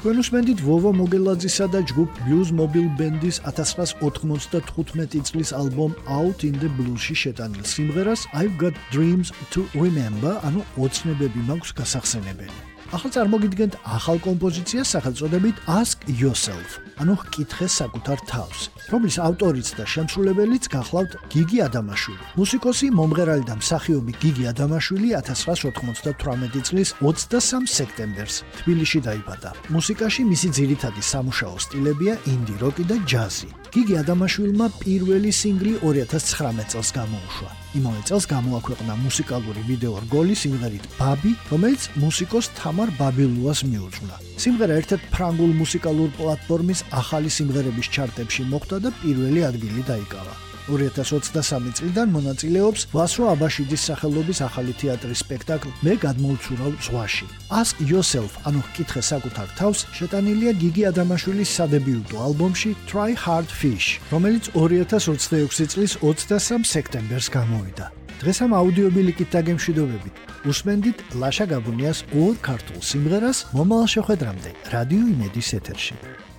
თქვენ უსმენთ ვოვა მოგელაძისა და ჯგუფ Blues Mobile Band-ის 1995 წლის ალბომ Out in the Blues-ში შეტანილ სიმღერას I've Got Dreams to Remember, ანუ ოცნებები მაქვს გასახსენებელი. ახლა წარმოგიდგენთ ახალ კომპოზიციას სახელწოდებით Ask Yourself, ანუ ჰკითხე საკუთარ თავს, რომლის ავტორიც და შემსრულებელიც გახლავთ გიგი ადამაშვილი. მუსიკოსი, მომღერალი და მსახიობი გიგი ადამაშვილი 1998 წლის 23 სექტემბერს თბილისში დაიბადა. მუსიკაში მისი ძირითადი სამუშაო სტილებია ინდი როკი და ჯაზი. გიგი ადამაშვილმა პირველი სინგლი 2019 წელს გამოუშვა. იმავე წელს გამოაქვეყნა მუსიკალური ვიდეო რგოლი სიმღერით ბაბი, რომელიც მუსიკოს თამარ ბაბილუას მიუძღვნა. სიმღერა ერთ-ერთ ფრანგულ მუსიკალურ პლატფორმის ახალი სიმღერების ჩარტებში მოხვდა და პირველი ადგილი დაიკავა. 2023 წლიდან მონაწილეობს ვასო აბაშიძის სახელობის ახალი თეატრის სპექტაკლ მე გადმოვცურავ ზღვაში. Ask Yourself, ანუ ჰკითხე საკუთარ თავს, შეტანილია გიგი ადამაშვილის სადებიუტო ალბომში Try Hard Fish, რომელიც 2026 წლის 23 სექტემბერს გამოვიდა. დღეს ამ აუდიობილიკით დაგემშვიდობებით. უსმენდით ლაშა გაბუნიას ორ ქართულ სიმღერას მომავალ შეხვედრამდე რადიო იმედის ეთერში.